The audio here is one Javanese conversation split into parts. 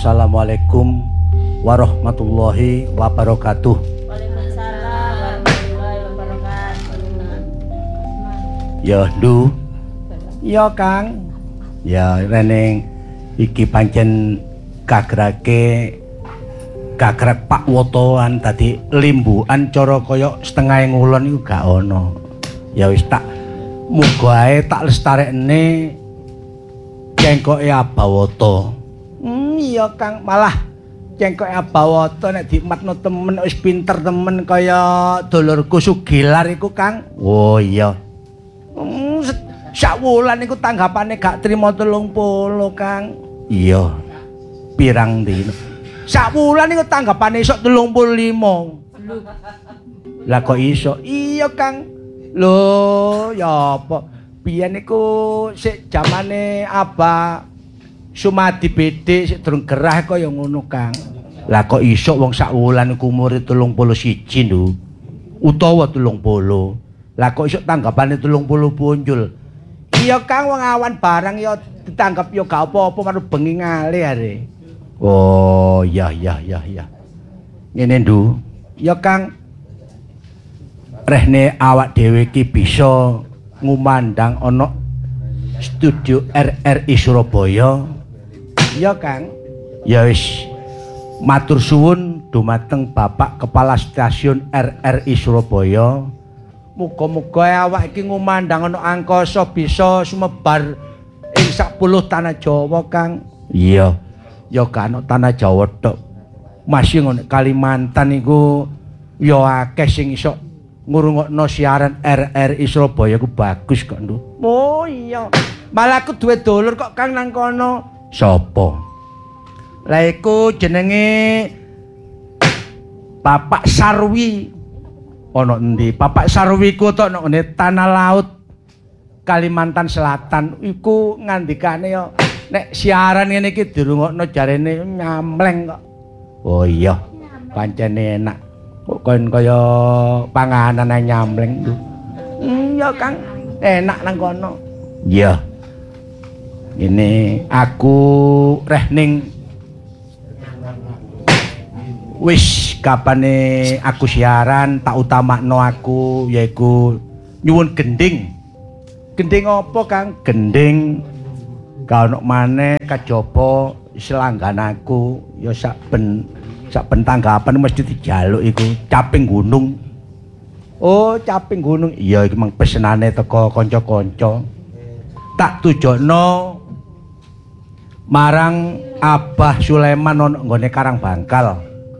Assalamualaikum warahmatullahi wabarakatuh. Waalaikumsalam warahmatullahi wabarakatuh. Ya Ndu. Ya Kang. Ya reneng iki pancen kagrake gagrek Pak Wotoan tadi limbukan cara kaya setengah ngulon iku gak ono. Ya wis tak muga ae tak lestarekne cengkoke Abawoto. Iya Kang, malah cengkoke Abawoto nek dimatno temen wis pinter temen kaya dulurku Sugilar iku Kang. Oh iya. Sak wulan iku tanggapane gak trimo 30 Kang. Iya. Pirang dino. Sak wulan iku tanggapane iso 35. Lah kok iso? Iya Kang. Lho, ya apa? Biyen iku sik jamane Abah Sumadi Bede sik durung gerah kaya ngono Kang. Lah kok iso wong sak wulan iku umure 31 lho. Utawa 30. Lah kok iso tanggapane 30 punjul. Iya Kang, wong awan barang ya ditanggap ya gak apa-apa karo bengi ngale are. Oh, iya. Ngene Ndu. Ya Kang. Rehne awak dhewe iki bisa ngumandang ana studio RRI Surabaya. Ya Kang. Ya wis matur suwun dumateng Bapak Kepala Stasiun RRI Surabaya. Muga-muga awak iki ngumandang ana angkasa bisa sumebar ing sak puluh tanah Jawa Kang. Iya. Ya gak ana tanah Jawa tok. Masih ngono Kalimantan iku ya akeh sing iso ngurungokno siaran RRI Surabaya ku bagus kok Ndu. Oh iya. Malah aku duwe dulur kok Kang nang kono. Sapa? Lah iku jenenge Bapak Sarwi. Ana endi? Bapak Sarwi ku tok nang Tanah Laut Kalimantan Selatan iku ngandikane ya nek siaran ngene iki dirungokno jarene nyamleng kok. Oh iya. Pancene enak. Kok kon kaya panganan ae nyamleng lho. Iya Kang, enak nang kono. Iya. Ini aku reh ning wis kapane aku siaran tak utamakno aku yaiku nyuwun gending. Gending apa Kang? Gending ka ono maneh kajaba selanggan aku ya saben tanggapan mesti dijaluk iku caping gunung. Oh, caping gunung. Iya iki mang pesenane teko kanca-kanca. Tak tujono marang Abah Sulaiman ana nggone Karangbangkal.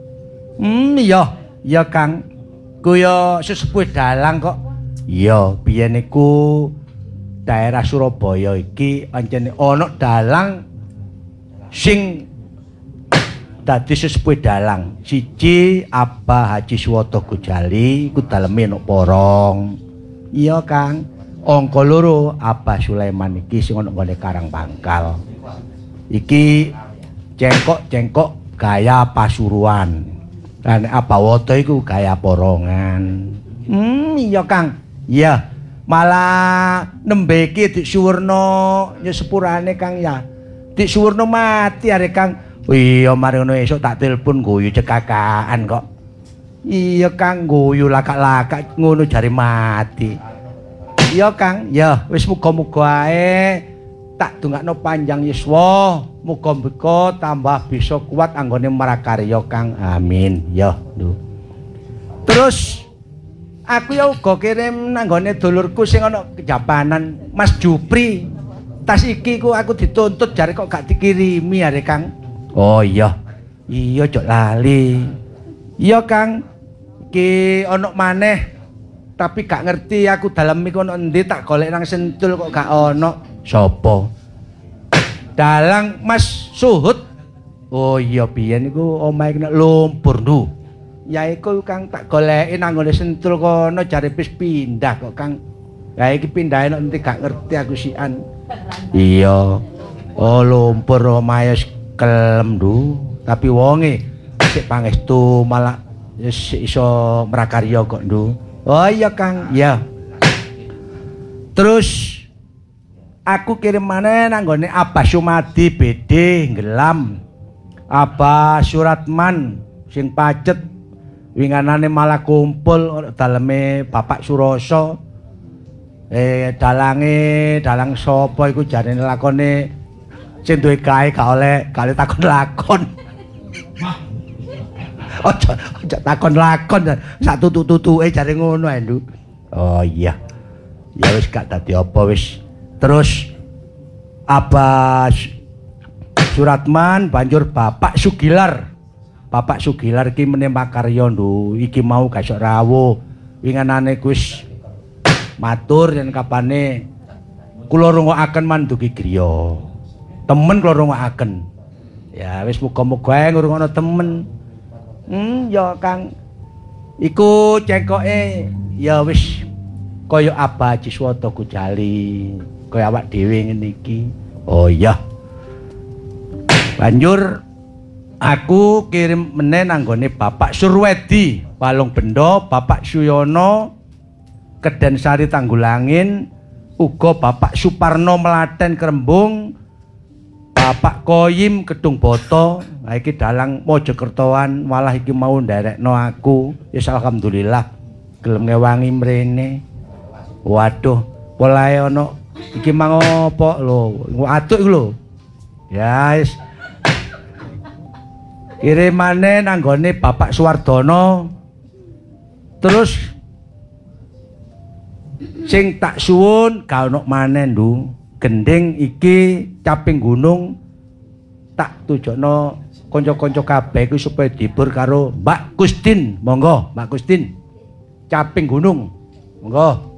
Iya Kang. Ku ya sesepuh dalang kok. Iya, biyen iku daerah Surabaya iki pancen ana dalang sing dadi sesepuh dalang. Siji Abah Haji Suwoto Gojali iku daleme nok Porong. Iya Kang. Angka loro Abah Sulaiman iki sing ana nggone Karangbangkal. Iki cengkok gaya Pasuruan. Lan Abawoto iku gaya Porongan. Iya Kang. Iya. Malah nembe iki Dik Suwerno nyepurane Kang ya. Dik Suwerno mati are Kang. Iya mari ngono esuk tak telepon guyu cekakaan kok. Iya Kang guyu lakak-lakak ngono jare mati. Iya Kang, ya wis muga-muga ae tak dongakno panjang yuswa, muga-muga tambah bisa kuat anggone marakarya Kang. Amin. Ya, Ndu. Terus aku ya uga kirim nanggone dulurku sing ana kejapanan, Mas Jupri. Tas iki ku aku dituntut jare kok gak dikirimi are Kang. Oh iya. Iya cok lali. Iya Kang. Iki ana maneh tapi gak ngerti aku dalem iku ana endi tak golek nang Sentul kok gak ana. Sapa? Dalang Mas Suhut. Oh iya biyen iku omahe nek lumpur Ndu. Ya iku Kang tak goleki nang ngene Sentul kono jare wis pindah kok Kang. Ya iki pindahe nek endi gak ngerti aku sian. Iya. Oh lumpur omahe kelem Ndu, tapi wonge sik pangestu malah iso mrakarya kok Ndu. Oh iya Kang, iya. Terus aku kirim maneh nang gone Abah Sumadi Bede Nggelam. Abah Suratman sing pacet winganane malah kumpul daleme Bapak Suroso. Dalang sapa iku jarene lakone sing duwe kae gak oleh kali takon lakon. Aja takon lakon sak tutuk-tutuke jare ngono ae, Nduk. Oh iya. Ya wis gak dadi apa wis. Terus Abah Suratman banjur Bapak Sugilar. Bapak Sugilar iki meneh makarya, Nduk. Iki mau gak sok rawuh. Winganane wis matur yen kapane kula rungokaken mandugi griya. Temen kula rungokaken. Ya wis muga-muga ae ngrungokno temen. Ya Kang. Iku cengkoke ya wis kaya Abah Ciswata Gujali, kaya awak dhewe ngene iki. Oh iya. Banjur aku kirim meneh nanggone Bapak Surwedi, Palung Bendo, Bapak Suyono Keden Sari Tanggulangin, uga Bapak Suparno Melaten Krembung, Bapak Koyim Kedung Boto. Nah iki dalang Mojokertoan malah iki mau nderekno aku. Ya alhamdulillah gelem ngewangi mrene. Waduh, polahe ana iki mang apa lho, atuk iku lho. Ya wis. Kirimane nanggone Bapak Suwardono. Terus sing tak suwun gak ono maneh, Nduk. Gending iki caping gunung tak tujono kanca-kanca kabeh iku supaya dibur karo Mbak Kustin. Monggo, Mbak Kustin. Caping gunung. Monggo.